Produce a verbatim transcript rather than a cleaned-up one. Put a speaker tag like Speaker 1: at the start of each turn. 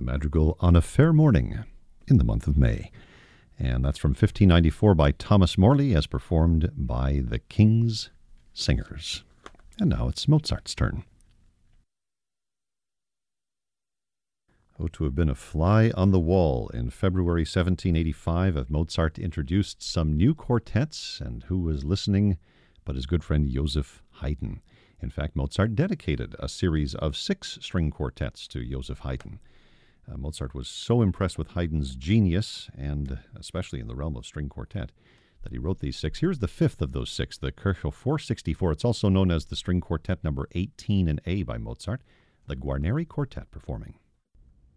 Speaker 1: the madrigal On a Fair Morning in the month of May. And that's from fifteen ninety-four by Thomas Morley as performed by the King's Singers. And now it's Mozart's turn. Oh, to have been a fly on the wall in February seventeen eighty-five if Mozart introduced some new quartets, and who was listening but his good friend Joseph Haydn. In fact, Mozart dedicated a series of six string quartets to Joseph Haydn. Uh, Mozart was so impressed with Haydn's genius, and especially in the realm of string quartet, that he wrote these six. Here's the fifth of those six, the Köchel four sixty-four. It's also known as the string quartet number eighteen in A by Mozart, the Guarneri Quartet performing.